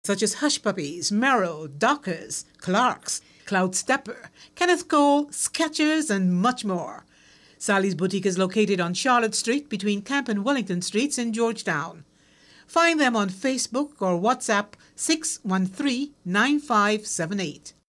such as Hush Puppies, Merrill, Dockers, Clarks, Cloud Stepper, Kenneth Cole, Skechers, and much more. Sally's Boutique is located on Charlotte Street between Camp and Wellington Streets in Georgetown. Find them on Facebook or WhatsApp 613-9578.